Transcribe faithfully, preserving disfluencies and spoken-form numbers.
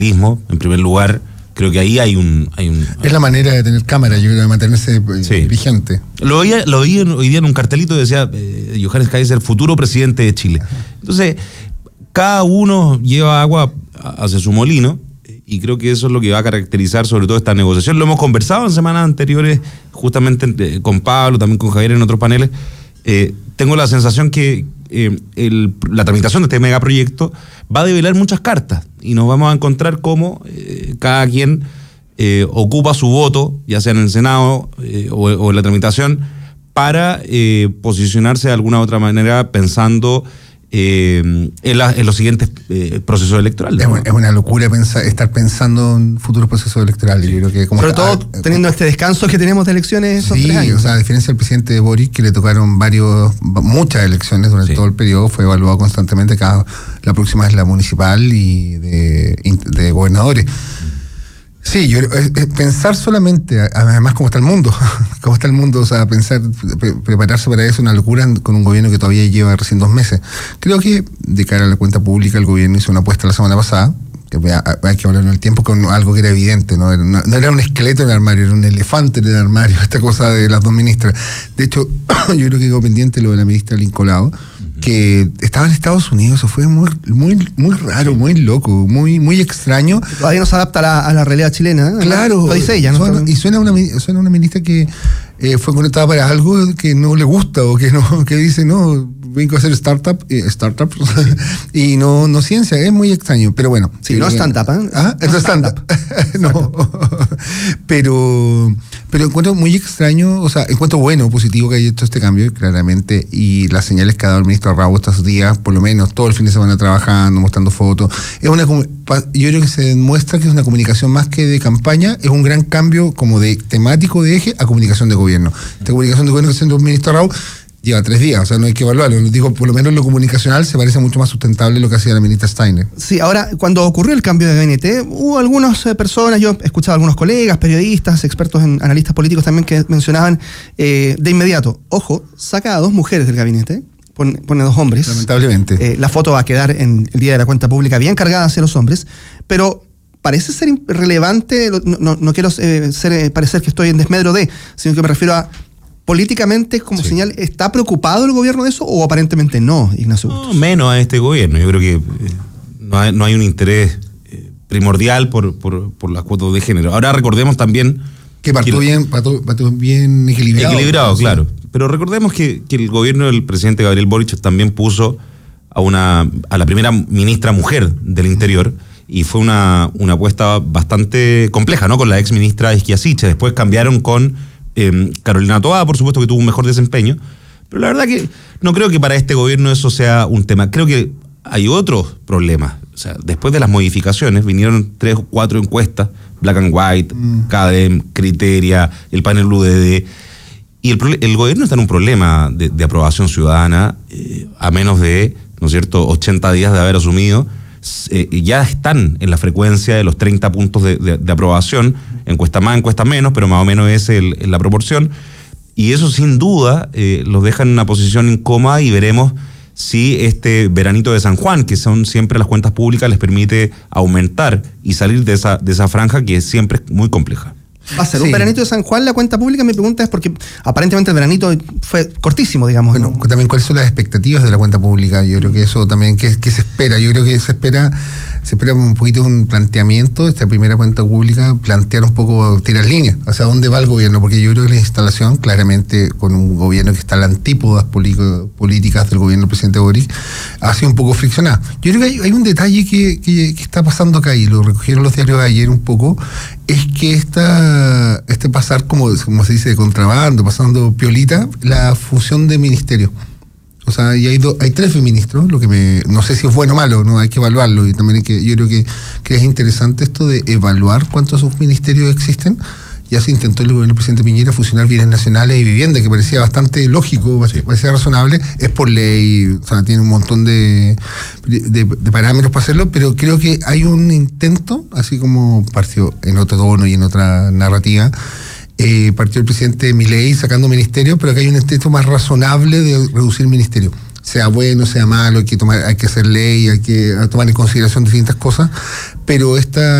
en primer lugar. Creo que ahí hay un, hay un... Es la manera de tener cámara, yo creo, de mantenerse sí. vigente. Lo oí, lo oí hoy día en un cartelito que decía eh, Johannes Kaiser, futuro presidente de Chile. Entonces, cada uno lleva agua hacia su molino y creo que eso es lo que va a caracterizar sobre todo esta negociación. Lo hemos conversado en semanas anteriores, justamente con Pablo, también con Javier en otros paneles. Eh, tengo la sensación que eh, el, la tramitación de este megaproyecto va a develar muchas cartas y nos vamos a encontrar cómo eh, cada quien eh, ocupa su voto, ya sea en el Senado eh, o, o en la tramitación, para eh, posicionarse de alguna u otra manera pensando eh, en, la, en los siguientes eh, procesos electorales. Es, ¿no? Es una locura pensar, estar pensando en futuros procesos electorales. Yo creo que como Sobre todo ah, teniendo este descanso que tenemos de elecciones esos sí, tres años. O sea, a diferencia del presidente Boric, que le tocaron varios, muchas elecciones durante sí. todo el periodo, fue evaluado constantemente. Cada, la próxima es la municipal y de, de gobernadores. Sí, yo, es, es pensar solamente, además cómo está el mundo, cómo está el mundo, o sea, pensar, pre, prepararse para eso es una locura con un gobierno que todavía lleva recién dos meses. Creo que de cara a la cuenta pública el gobierno hizo una apuesta la semana pasada, que hay que hablar en el tiempo, con algo que era evidente, ¿no? No, no era un esqueleto en el armario, era un elefante en el armario, esta cosa de las dos ministras. De hecho, yo creo que quedó pendiente lo de la ministra Lincoln Lado, que estaba en Estados Unidos. Eso fue muy muy muy raro, muy loco, muy muy extraño. Todavía no se adapta a la, a la realidad chilena, ¿no? Claro. Lo dice ella, ¿no? Suena, y suena una, suena una ministra que eh, fue conectada para algo que no le gusta o que no que dice, no, vengo a hacer startup, eh, startups y no no ciencia. Es muy extraño, pero bueno. Sí, no stand-up, ¿eh? ¿Ah? No stand-up. No. pero... Pero encuentro muy extraño, o sea, encuentro bueno, positivo que haya hecho este cambio, claramente, y las señales que ha dado el ministro Rabo estos días, por lo menos todo el fin de semana trabajando, mostrando fotos, es una, yo creo que se demuestra que es una comunicación más que de campaña, es un gran cambio como de temático de eje a comunicación de gobierno. Esta comunicación de gobierno que está haciendo el ministro Rabo lleva tres días, o sea, no hay que evaluarlo. Digo, por lo menos lo comunicacional se parece mucho más sustentable lo que hacía la ministra Steiner. Sí, ahora, cuando ocurrió el cambio de gabinete, hubo algunas eh, personas, yo he escuchado a algunos colegas, periodistas, expertos en analistas políticos también que mencionaban eh, de inmediato, ojo, saca a dos mujeres del gabinete, pone, pone a dos hombres. Lamentablemente. Eh, la foto va a quedar en el día de la cuenta pública bien cargada hacia los hombres, pero parece ser irrelevante, no, no, no quiero eh, ser, eh, parecer que estoy en desmedro de, sino que me refiero a políticamente como sí. señal, ¿está preocupado el gobierno de eso o aparentemente no, Ignacio Bustos? No, menos a este gobierno. Yo creo que eh, no, hay, no hay un interés eh, primordial por, por, por las cuotas de género. Ahora recordemos también... Que partió que, bien, partió, partió bien equilibrado. Equilibrado, sí. Claro. Pero recordemos que, que el gobierno del presidente Gabriel Boric también puso a, una, a la primera ministra mujer del Interior, y fue una, una apuesta bastante compleja, ¿no? Con la ex ministra Esquiasiche. Después cambiaron con... Eh, Carolina Toá, por supuesto, que tuvo un mejor desempeño, pero la verdad que no creo que para este gobierno eso sea un tema. Creo que hay otros problemas. O sea, después de las modificaciones vinieron tres o cuatro encuestas, Black and White, mm. CADEM, Criteria, el panel U D D, y el, el gobierno está en un problema de, de aprobación ciudadana, eh, a menos de, ¿no es cierto?, ochenta días de haber asumido. Eh, ya están en la frecuencia de los treinta puntos de, de, de aprobación, encuesta más, encuesta menos, pero más o menos es el, la proporción, y eso sin duda eh, los deja en una posición incómoda, y veremos si este veranito de San Juan, que son siempre las cuentas públicas, les permite aumentar y salir de esa, de esa franja que siempre es muy compleja. ¿Va a ser sí. un veranito de San Juan la cuenta pública? Mi pregunta es porque aparentemente el veranito fue cortísimo, digamos. Bueno, ¿no? También cuáles son las expectativas de la cuenta pública. Yo creo que eso también, ¿qué, qué se espera? Yo creo que se espera se espera un poquito un planteamiento de esta primera cuenta pública, plantear un poco, tirar líneas, hacia dónde va el gobierno, porque yo creo que la instalación, claramente, con un gobierno que está a las antípodas políticas del gobierno del presidente Boric, ha sido un poco friccionada. Yo creo que hay, hay un detalle que, que, que está pasando acá, y lo recogieron los diarios de ayer un poco, es que esta, este pasar, como, como se dice, de contrabando, pasando piolita, la fusión de ministerios. O sea, y hay, do, hay tres ministros, lo que me, no sé si es bueno o malo, no hay que evaluarlo, y también hay que, yo creo que, que es interesante esto de evaluar cuántos subministerios existen. Ya se intentó el gobierno del presidente Piñera fusionar bienes nacionales y vivienda, que parecía bastante lógico, sí. parecía razonable, es por ley, o sea, tiene un montón de, de, de parámetros para hacerlo, pero creo que hay un intento, así como partió en otro tono y en otra narrativa, Eh, partió el presidente Milei sacando ministerios, pero que hay un intento más razonable de reducir ministerios. sea bueno, sea malo, hay que tomar, hay que hacer ley, hay que tomar en consideración distintas cosas, pero esta